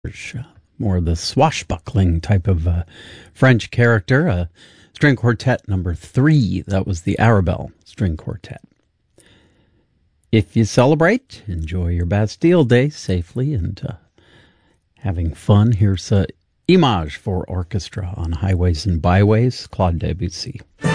More of the swashbuckling type of French character. String Quartet number 3, that was the Arabelle String Quartet. If you celebrate, enjoy your Bastille Day safely and having fun. Here's Image for orchestra on Highways and Byways, Claude Debussy.